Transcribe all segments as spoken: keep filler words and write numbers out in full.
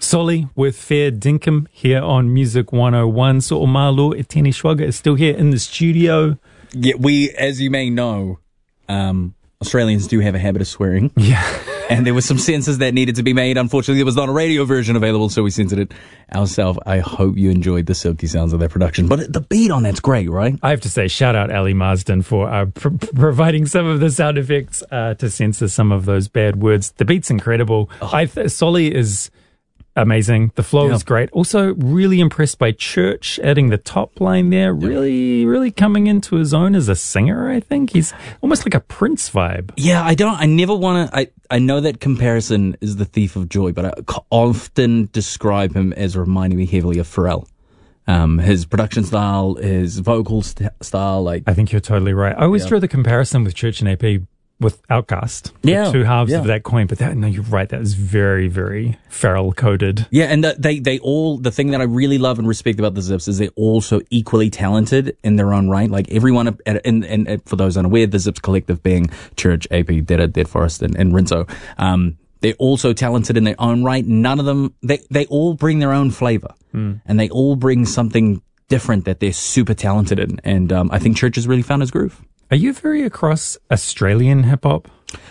Soli with Fair Dinkum here on Music one oh one. So Omalo Eteni Shwaga is still here in the studio. Yeah, we, as you may know, um, Australians do have a habit of swearing. Yeah. And there were some censors that needed to be made. Unfortunately, there was not a radio version available, so we censored it ourselves. I hope you enjoyed the silky sounds of that production. But the beat on that's great, right? I have to say, shout out Ali Marsden for uh, pr- providing some of the sound effects uh, to censor some of those bad words. The beat's incredible. Oh. I th- Soli is amazing. The flow yep. is great. Also, really impressed by Church adding the top line there. Yep. Really, really coming into his own as a singer, I think. He's almost like a Prince vibe. Yeah, I don't, I never want to, I, I know that comparison is the thief of joy, but I often describe him as reminding me heavily of Pharrell. Um, his production style, his vocal st- style, like. I think you're totally right. I always yeah. draw the comparison with Church and A P with Outkast. Yeah. The two halves yeah. of that coin. But that, no, you're right. That is very, very Pharrell coded. Yeah. And the, they, they all, the thing that I really love and respect about the Zips is they're all so equally talented in their own right. Like everyone, and, and, and for those unaware, the Zips Collective being Church, A P, Dead, Dead Forest, and, and Rinzo. Um, they're all so talented in their own right. None of them, they, they all bring their own flavor mm. and they all bring something different that they're super talented in. And, um, I think Church has really found his groove. Are you very across Australian hip-hop?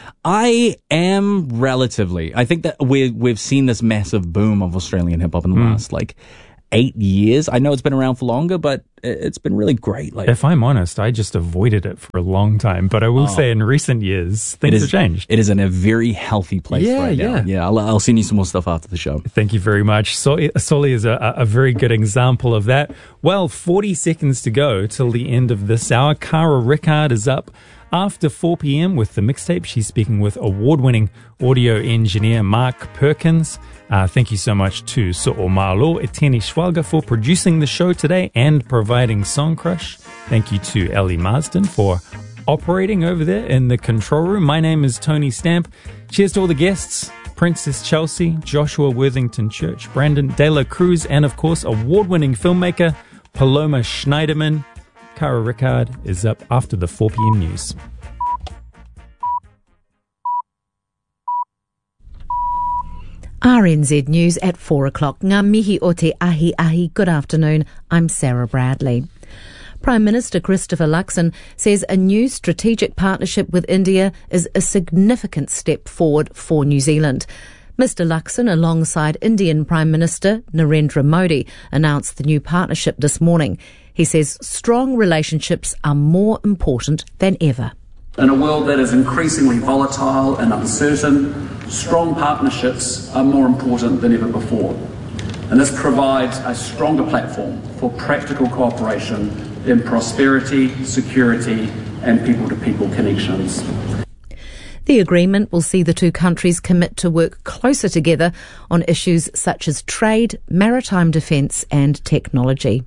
I am relatively. I think that we we've seen this massive boom of Australian hip-hop in the mm. last, like, eight years. I know it's been around for longer, but it's been really great. Like, if I'm honest, I just avoided it for a long time. But I will oh, say in recent years, things is, have changed. It is in a very healthy place yeah, right yeah. now. Yeah, I'll, I'll send you some more stuff after the show. Thank you very much. So, Soli is a, a very good example of that. Well, forty seconds to go till the end of this hour. Cara Rickard is up after four p.m. with the mixtape. She's speaking with award-winning audio engineer Mark Perkins. Uh, thank you so much to So'omalo Eteni Shwaga for producing the show today and providing Song Crush. Thank you to Ali Marsden for operating over there in the control room. My name is Tony Stamp. Cheers to all the guests. Princess Chelsea, Joshua Worthington Church, Brandon De La Cruz, and of course award-winning filmmaker Paloma Schneiderman. Cara Rickard is up after the four p.m. news. R N Z News at four o'clock. Ngā mihi o te ahi ahi. Good afternoon. I'm Sarah Bradley. Prime Minister Christopher Luxon says a new strategic partnership with India is a significant step forward for New Zealand. Mister Luxon, alongside Indian Prime Minister Narendra Modi, announced the new partnership this morning. He says strong relationships are more important than ever. In a world that is increasingly volatile and uncertain, strong partnerships are more important than ever before. And this provides a stronger platform for practical cooperation in prosperity, security, and people-to-people connections. The agreement will see the two countries commit to work closer together on issues such as trade, maritime defence and technology.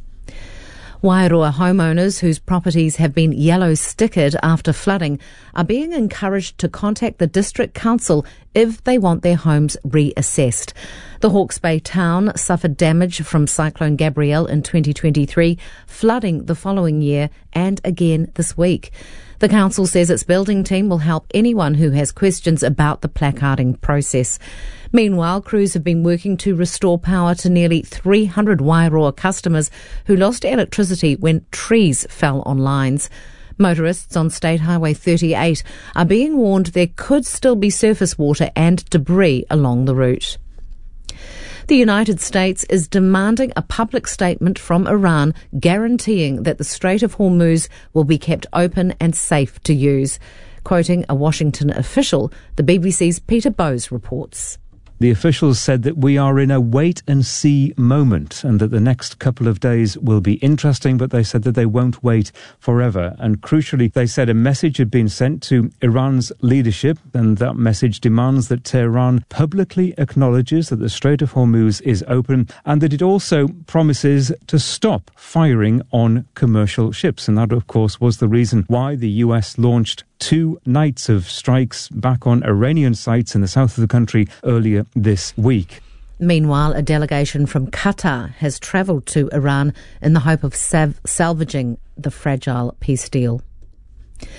Wairoa homeowners whose properties have been yellow stickered after flooding are being encouraged to contact the District Council if they want their homes reassessed. The Hawke's Bay town suffered damage from Cyclone Gabrielle in twenty twenty-three, flooding the following year and again this week. The council says its building team will help anyone who has questions about the placarding process. Meanwhile, crews have been working to restore power to nearly three hundred Wairoa customers who lost electricity when trees fell on lines. Motorists on State Highway thirty-eight are being warned there could still be surface water and debris along the route. The United States is demanding a public statement from Iran guaranteeing that the Strait of Hormuz will be kept open and safe to use. Quoting a Washington official, the B B C's Peter Bowes reports. The officials said that we are in a wait-and-see moment and that the next couple of days will be interesting, but they said that they won't wait forever. And crucially, they said a message had been sent to Iran's leadership, and that message demands that Tehran publicly acknowledges that the Strait of Hormuz is open and that it also promises to stop firing on commercial ships. And that, of course, was the reason why the U S launched two nights of strikes back on Iranian sites in the south of the country earlier this week. Meanwhile, a delegation from Qatar has travelled to Iran in the hope of sav- salvaging the fragile peace deal.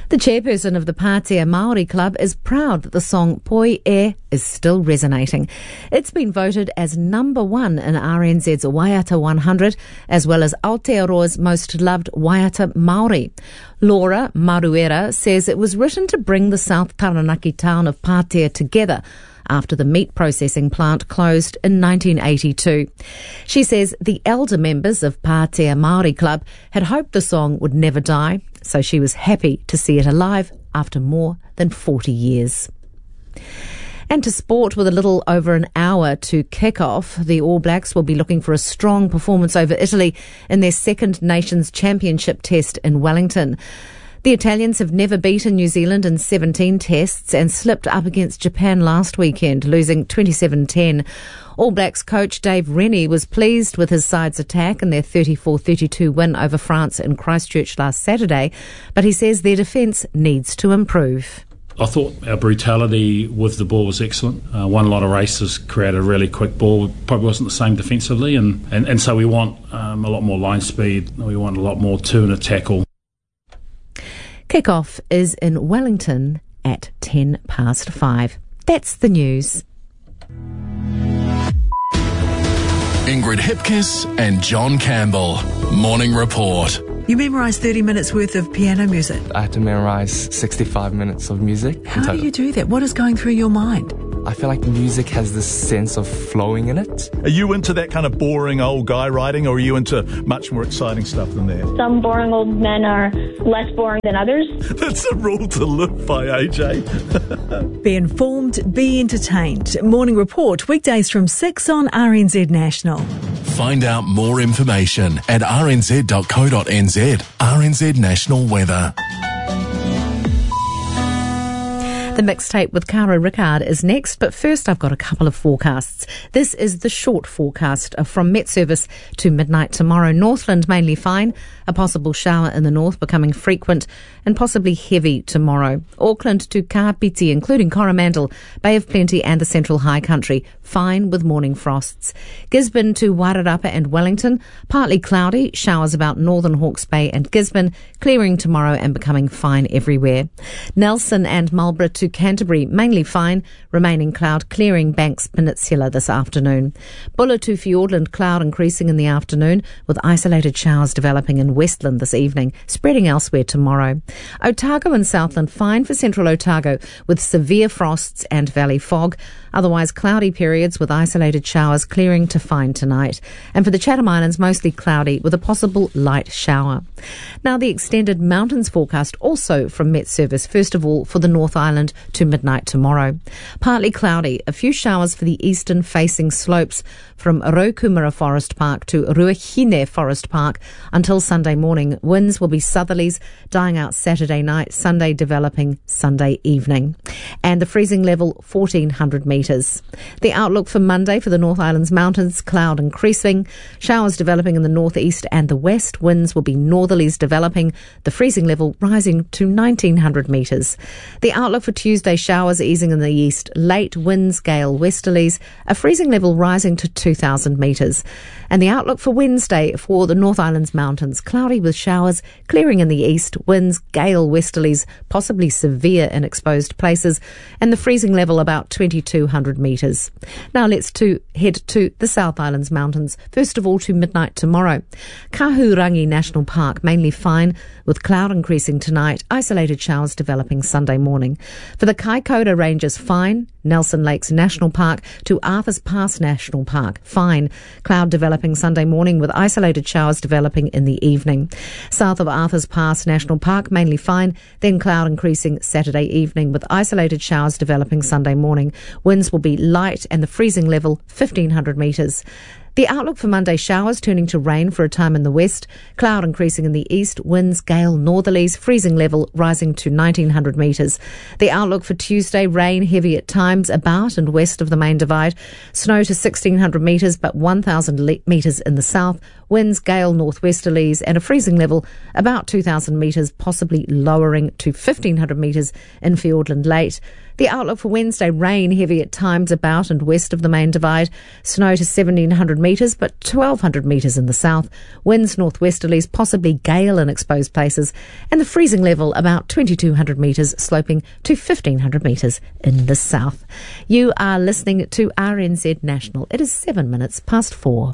The chairperson of the Pātea Māori Club is proud that the song Poi E is still resonating. It's been voted as number one in R N Z's Waiata one hundred, as well as Aotearoa's most loved Waiata Māori. Laura Maruera says it was written to bring the South Taranaki town of Pātea together after the meat processing plant closed in nineteen eighty-two. She says the elder members of Pātea Māori Club had hoped the song would never die, so she was happy to see it alive after more than forty years. And to sport, with a little over an hour to kick off, the All Blacks will be looking for a strong performance over Italy in their second Nations Championship test in Wellington. The Italians have never beaten New Zealand in seventeen tests and slipped up against Japan last weekend, losing twenty-seven ten. All Blacks coach Dave Rennie was pleased with his side's attack in their thirty-four thirty-two win over France in Christchurch last Saturday, but he says their defence needs to improve. I thought our brutality with the ball was excellent. Uh, won a lot of races, created a really quick ball. Probably wasn't the same defensively, and, and, and so we want um, a lot more line speed. We want a lot more two in a tackle. Kick-off is in Wellington at ten past five. That's the news. Ingrid Hipkiss and John Campbell. Morning Report. You memorised thirty minutes worth of piano music. I had to memorise sixty-five minutes of music. How do you do that? What is going through your mind? I feel like music has this sense of flowing in it. Are you into that kind of boring old guy writing, or are you into much more exciting stuff than that? Some boring old men are less boring than others. That's a rule to live by, A J. Be informed, be entertained. Morning Report, weekdays from six on R N Z National. Find out more information at r n z dot co dot n z. R N Z National Weather. The mixtape with Cara Rickard is next, but first I've got a couple of forecasts. This is the short forecast from Met Service to midnight tomorrow. Northland mainly fine, a possible shower in the north becoming frequent and possibly heavy tomorrow. Auckland to Kapiti, including Coromandel, Bay of Plenty and the Central High Country, fine with morning frosts. Gisborne to Wairarapa and Wellington, partly cloudy, showers about northern Hawke's Bay and Gisborne, clearing tomorrow and becoming fine everywhere. Nelson and Marlborough to Canterbury, mainly fine, remaining cloud, clearing Banks Peninsula this afternoon. Bulla to Fiordland, cloud increasing in the afternoon, with isolated showers developing in Westland this evening, spreading elsewhere tomorrow. Otago and Southland, fine for central Otago, with severe frosts and valley fog. Otherwise cloudy periods with isolated showers, clearing to fine tonight. And for the Chatham Islands, mostly cloudy with a possible light shower. Now the extended mountains forecast also from Met Service, first of all for the North Island to midnight tomorrow. Partly cloudy, a few showers for the eastern facing slopes from Rokumura Forest Park to Ruahine Forest Park until Sunday morning. Winds will be southerlies, dying out Saturday night, Sunday developing Sunday evening. And the freezing level fourteen hundred metres. The outlook for Monday for the North Island's mountains, cloud increasing, showers developing in the northeast and the west. Winds will be northerlies developing, the freezing level rising to nineteen hundred metres. The outlook for Tuesday, showers easing in the east, late winds, gale westerlies, a freezing level rising to two thousand metres. And the outlook for Wednesday for the North Island's mountains, cloudy with showers, clearing in the east, winds, gale westerlies, possibly severe in exposed places, and the freezing level about twenty-two hundred metres. Now let's to head to the South Island's mountains, first of all to midnight tomorrow. Kahurangi National Park, mainly fine, with cloud increasing tonight, isolated showers developing Sunday morning. For the Kaikoura Ranges, fine. Nelson Lakes National Park to Arthur's Pass National Park, fine. Cloud developing Sunday morning with isolated showers developing in the evening. South of Arthur's Pass National Park, mainly fine, then cloud increasing Saturday evening with isolated showers developing Sunday morning. Winds will be light and the freezing level fifteen hundred metres. The outlook for Monday, showers turning to rain for a time in the west, cloud increasing in the east, winds, gale, northerlies, freezing level rising to nineteen hundred metres. The outlook for Tuesday, rain heavy at times about and west of the main divide, snow to sixteen hundred metres but one thousand le- metres in the south, Winds gale northwesterlies and a freezing level about two thousand metres, possibly lowering to fifteen hundred metres in Fiordland late. The outlook for Wednesday, rain heavy at times about and west of the main divide. Snow to seventeen hundred metres, but twelve hundred metres in the south. Winds northwesterlies, possibly gale in exposed places. And the freezing level about twenty-two hundred metres, sloping to fifteen hundred metres in the south. You are listening to R N Z National. It is seven minutes past four.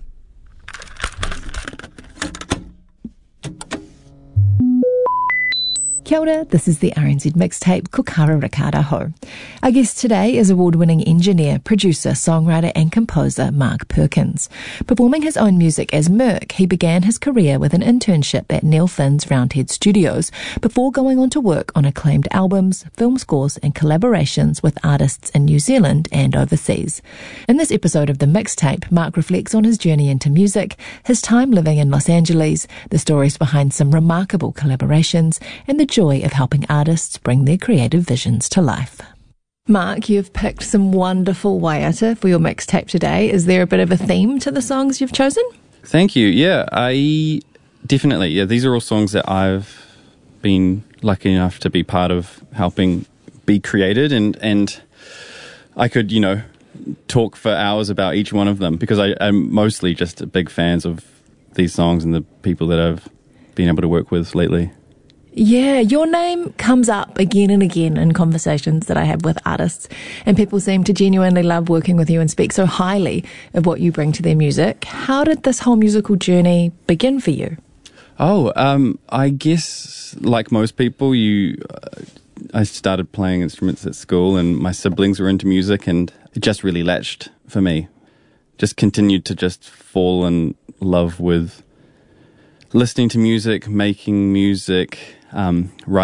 Kia ora, this is the R N Z Mixtape, ko kara rakata ho. Our guest today is award-winning engineer, producer, songwriter and composer Mark Perkins. Performing his own music as Merk, he began his career with an internship at Neil Finn's Roundhead Studios before going on to work on acclaimed albums, film scores and collaborations with artists in New Zealand and overseas. In this episode of the Mixtape, Mark reflects on his journey into music, his time living in Los Angeles, the stories behind some remarkable collaborations and the joy of helping artists bring their creative visions to life. Mark, you've picked some wonderful waiata for your mixtape today. Is there a bit of a theme to the songs you've chosen? Thank you. Yeah, I definitely. Yeah, these are all songs that I've been lucky enough to be part of helping be created, and and I could, you know, talk for hours about each one of them because I, I'm mostly just big fans of these songs and the people that I've been able to work with lately. Yeah, your name comes up again and again in conversations that I have with artists, and people seem to genuinely love working with you and speak so highly of what you bring to their music. How did this whole musical journey begin for you? Oh, um, I guess like most people, you, uh, I started playing instruments at school, and my siblings were into music, and it just really latched for me. Just continued to just fall in love with listening to music, making music, um, writing.